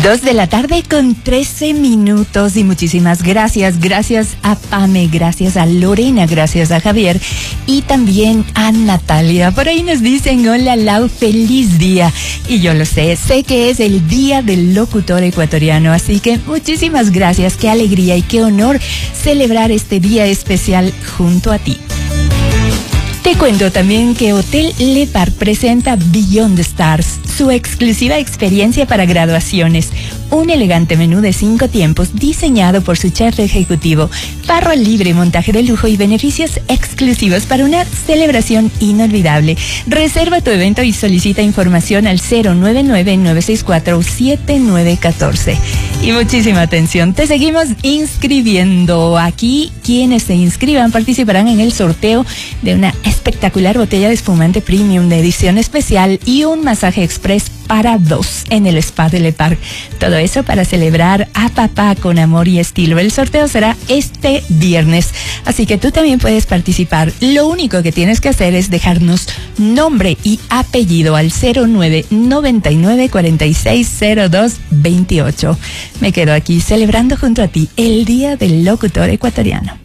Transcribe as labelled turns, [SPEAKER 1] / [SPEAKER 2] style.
[SPEAKER 1] 2:13 y muchísimas gracias. Gracias a Pame, gracias a Lorena, gracias a Javier y también a Natalia. Por ahí nos dicen, hola Lau, feliz día. Y yo lo sé que es el Día del Locutor Ecuatoriano, así que muchísimas gracias, qué alegría y qué honor celebrar este día especial junto a ti. Te cuento también que Hotel Le Parc presenta Beyond the Stars, su exclusiva experiencia para graduaciones. Un elegante menú de 5 tiempos diseñado por su chef ejecutivo, barra libre, montaje de lujo y beneficios exclusivos para una celebración inolvidable. Reserva tu evento y solicita información al 099-964-7914. Y muchísima atención, te seguimos inscribiendo. Aquí quienes se inscriban participarán en el sorteo de una espectacular botella de espumante premium de edición especial y un masaje express para 2 en el spa de Le Parc. Todo eso para celebrar a papá con amor y estilo. El sorteo será este viernes, así que tú también puedes participar. Lo único que tienes que hacer es dejarnos nombre y apellido al 0999-460228. Me quedo aquí celebrando junto a ti el Día del Locutor Ecuatoriano.